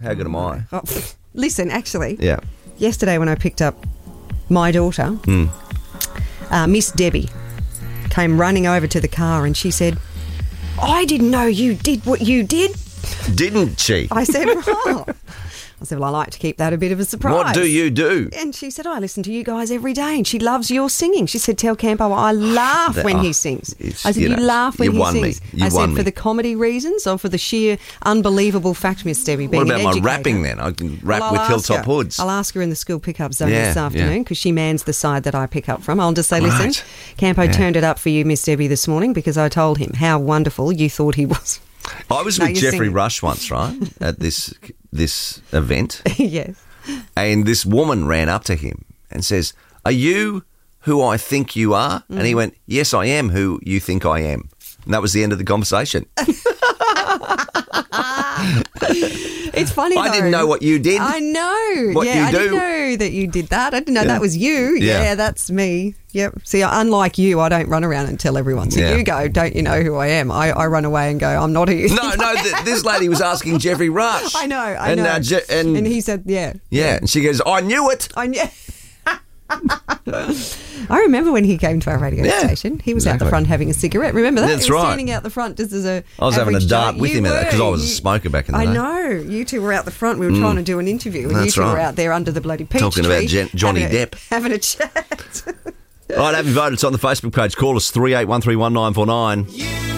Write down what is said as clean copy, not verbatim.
How good am I? Oh, listen, actually, Yeah. yesterday when I picked up my daughter, Miss Debbie came running over to the car and she said, I didn't know you did what you did. Didn't she? I said, oh. I said, well, I like to keep that a bit of a surprise. What do you do? And she said, I listen to you guys every day. And she loves your singing. She said, tell Campo I laugh when he sings. I said, you laugh when he sings. I said, for the comedy reasons or for the sheer unbelievable fact, Miss Debbie, being What about an my educator? rapping then? I can rap with Hilltop Hoods. I'll ask her in the school pickup zone this afternoon because she mans the side that I pick up from. I'll just say, listen, Campo turned it up for you, Miss Debbie, this morning because I told him how wonderful you thought he was. I was with Jeffrey Rush once, right, at this event. Yes. And this woman ran up to him and says, are you who I think you are? And he went, yes, I am who you think I am. And that was the end of the conversation. It's funny, I didn't know what you did. I know. What you do. I didn't know that you did that. I didn't know that was you. Yeah. Yeah, that's me. Yep. See, unlike you, I don't run around and tell everyone. So you go, don't you know who I am? I run away and go, I'm not who you think No, this lady was asking Jeffrey Rush. I know. And he said, yeah. Yeah, and she goes, I knew it. I knew. I remember when he came to our radio station. He was out the front having a cigarette. Remember that? That's he was right. standing out the front just as a. I was having a dart with him because I was a You- smoker back in the day. I know. You two were out the front. We were trying to do an interview, and you That's two were right. out there under the bloody peach Talking tree, about Johnny Depp. having a chat. All right, have you voted? It's on the Facebook page. Call us 38131949.